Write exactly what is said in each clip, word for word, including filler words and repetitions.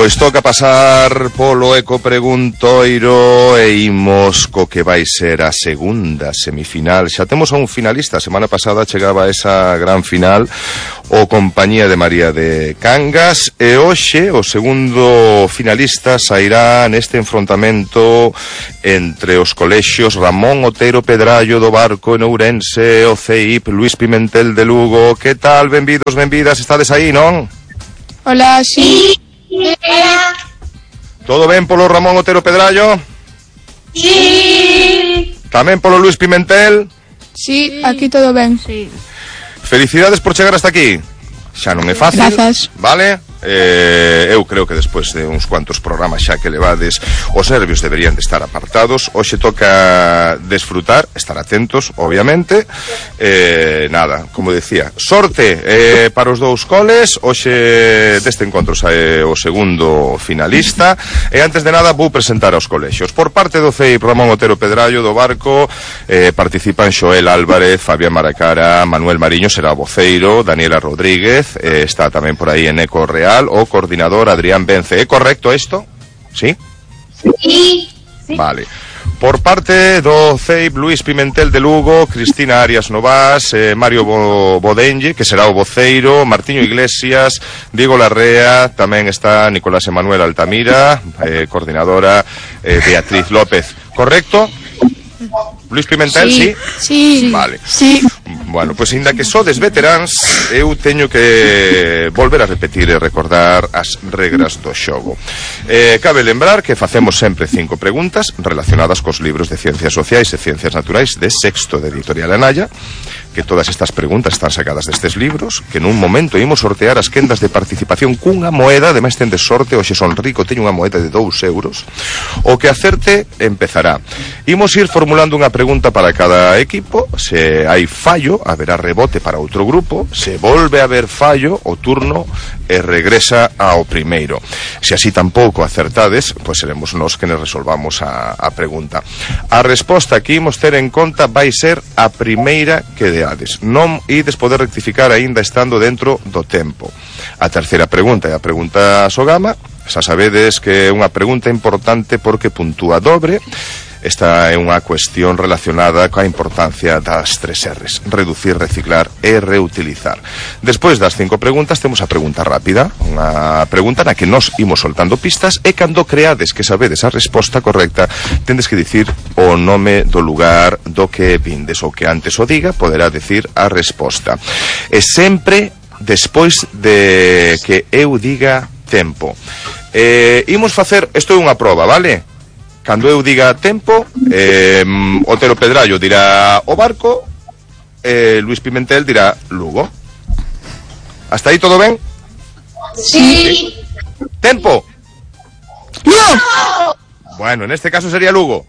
Pois toca pasar polo eco preguntoiro e imos co que vai ser a segunda semifinal. Xa temos a un finalista, a semana pasada chegaba esa gran final o Compañía de María de Cangas e hoxe o segundo finalista sairá neste enfrontamento entre os colexios Ramón Otero Pedrallo do Barco en Ourense, o C I P Luís Pimentel de Lugo. Que tal? Benvidos, benvidas, estades aí, non? Hola, sí. Hola. Todo ben polo Ramón Otero Pedrallo? Sí. Tamén polo Luís Pimentel? Sí, aquí todo ben. Sí. Felicidades por chegar hasta aquí. Xa non é fácil. Grazas. Vale? Eh, eu creo que despois de uns cuantos programas xa que levades, os nervios deberían de estar apartados. Hoxe toca desfrutar, estar atentos, obviamente. Eh, nada, como decía, sorte eh, para os dous coles. Hoxe deste encontro sae o segundo finalista. E antes de nada vou presentar aos colexios. Por parte do C I P Ramón Otero Pedrallo do Barco eh, participan Xoel Álvarez, Fabián Maracara, Manuel Mariño será voceiro, Daniela Rodríguez, eh, está tamén por aí en Eco Real o coordinador Adrián Vence. ¿É correcto isto? ¿Sí? Sí. Vale. Por parte do C I P Luís Pimentel de Lugo, Cristina Arias Novás, eh, Mario Bo Bodenlle, que será o voceiro, Martiño Iglesias, Diego Larrea, tamén está Nicolás Emanuel Altamira, eh, coordinadora eh, Beatriz López. ¿Correcto? Luís Pimentel, sí? Sí. Sí. Vale. Sí. Bueno, pois, inda que sodes veteráns, eu teño que volver a repetir e recordar as regras do xogo. Eh, cabe lembrar que facemos sempre cinco preguntas relacionadas cos libros de Ciencias Sociais e Ciencias Naturais de sexto de Editorial Anaya, que todas estas preguntas están sacadas destes libros, que nun momento imos sortear as quendas de participación cunha moeda, ademais ten de sorte, hoxe son rico, teño unha moeda de dous euros. O que acerte empezará. Imos ir formulando unha pregunta para cada equipo, se hai fallo, haberá rebote para outro grupo, se volve a haber fallo, o turno e regresa ao primeiro. Se así tampouco acertades, pois seremos nós que nos resolvamos a, a pregunta. A resposta que imos ter en conta vai ser a primeira que deades. Non ides poder rectificar aínda estando dentro do tempo. A terceira pregunta é a pregunta Sogama. Xa sabedes que é unha pregunta importante porque puntúa dobre. Esta é unha cuestión relacionada coa importancia das tres R's: reducir, reciclar e reutilizar. Despois das cinco preguntas temos a pregunta rápida, unha pregunta na que nos imos soltando pistas e cando creades que sabedes a resposta correcta tendes que dicir o nome do lugar do que vindes, ou que antes o diga poderá dicir a resposta. E sempre despois de que eu diga tempo. Eh, imos facer, isto é unha proba, vale? Cando eu diga tempo, eh, Otero Pedrallo dirá o Barco, eh, Luís Pimentel dirá Lugo. Hasta aí todo ben? Sí. Tempo. No. Bueno, en este caso sería Lugo.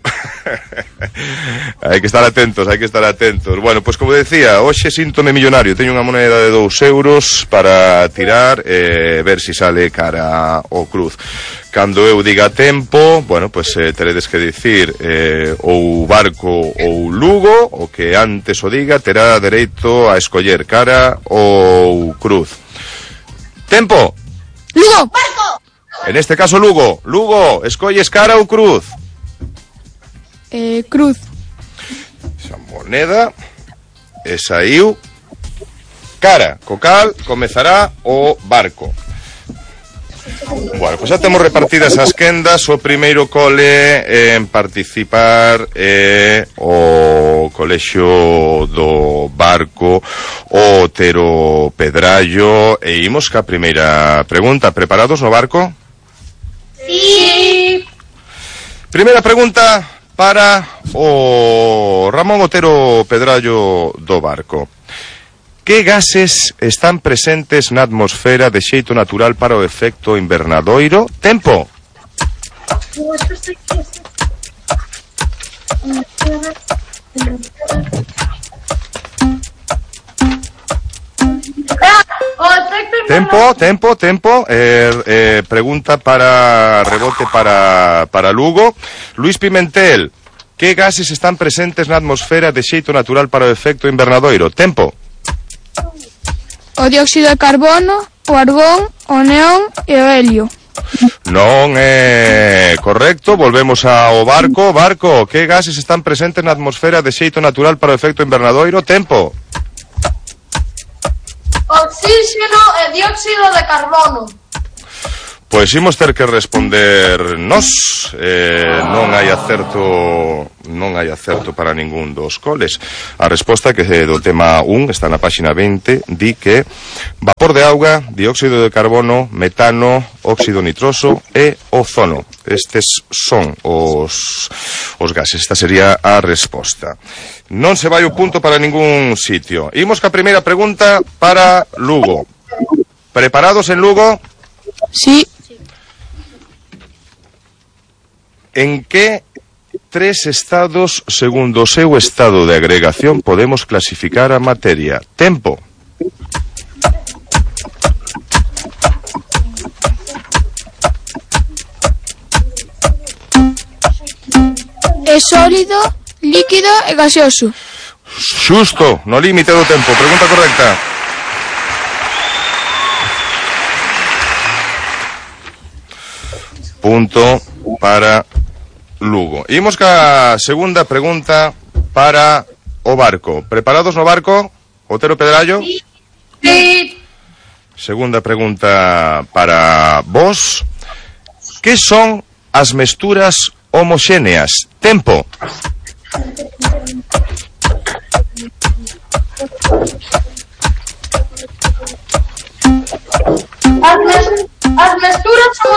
Hai que estar atentos, hai que estar atentos. Bueno, pois pues como decía, hoxe síntome millonario. Teño unha moneda de dous euros para tirar e eh, ver si sale cara ao cruz. Cando eu diga tempo, bueno, pois pues, eh, teredes que dicir eh, ou Barco ou Lugo. O que antes o diga terá dereito a escoller cara ou cruz. Tempo. Lugo. Barco. En este caso Lugo. Lugo, escolles cara ou cruz? Eh, cruz. Esa moneda e saiu cara, co cal comezará o Barco. Bueno, pois xa temos repartidas as quendas. O primeiro cole en participar é o colexio do Barco, o Otero Pedrallo. E imos ca primeira pregunta. Preparados no Barco? Sí. Primeira pregunta para o Ramón Otero Pedrallo do Barco. Que gases están presentes na atmosfera de xeito natural para o efecto invernadoiro? Tempo. Tempo, tempo, tempo. Eh, eh, pregunta para rebote para, para Lugo. Luís Pimentel, que gases están presentes na atmosfera de xeito natural para o efecto invernadoiro? Tempo. O dióxido de carbono, o argón, o neón e o helio. Non é correcto. Volvemos ao barco. Barco, que gases están presentes na atmosfera de xeito natural para o efecto invernadoiro? Tempo. Oxígeno e dióxido de carbono. Pois imos ter que responder nós. eh, Non hai acerto. Non hai acerto para ningún dos coles. A resposta que do tema un está na páxina vinte. Di que vapor de auga, dióxido de carbono, metano, óxido nitroso e ozono. Estes son os, os gases. Esta sería a resposta. Non se vai o punto para ningún sitio. Imos ca primeira pregunta para Lugo. Preparados en Lugo? Sí. En que tres estados, segundo o seu estado de agregación, podemos clasificar a materia? Tempo. É sólido, líquido e gaseoso. Xusto, no límite do tempo. Pregunta correcta. Punto para Lugo. Imos ca segunda pregunta para o barco. Preparados no barco? Otero Pedrallo? Sí. Segunda pregunta para vos. Que son as mesturas homoxéneas? Tempo. As, mes as mesturas